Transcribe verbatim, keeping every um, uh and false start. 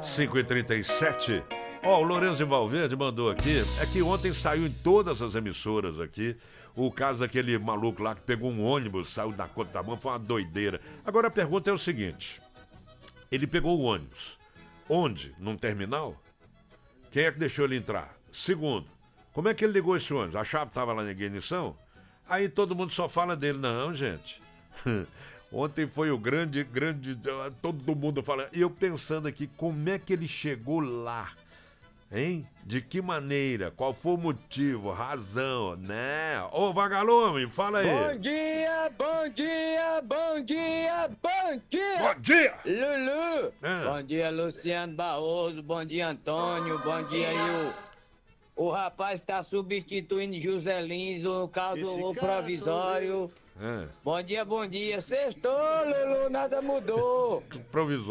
cinco e trinta e sete. Ó, o Lourenço de Valverde mandou aqui. É que ontem saiu em todas as emissoras aqui o caso daquele maluco lá que pegou um ônibus, saiu da contramão, foi uma doideira. Agora a pergunta é o seguinte: ele pegou o ônibus. Onde? Num terminal? Quem é que deixou ele entrar? Segundo, como é que ele ligou esse ônibus? A chave estava lá na ignição? Aí todo mundo só fala dele. Não, gente. Ontem foi o grande, grande... Todo mundo fala. E eu pensando aqui, como é que ele chegou lá? Hein? De que maneira? Qual foi o motivo? Razão, né? Ô, vagalume, fala aí. Bom dia, bom dia, bom dia, bom dia. Bom dia. Lulu. É. Bom dia, Luciano Barroso. Bom dia, Antônio. Bom dia aí, o... O rapaz está substituindo José Lindo, no caso, Esse o cara provisório. É. Bom dia, bom dia. Sextou, Lulu, nada mudou. Provisório.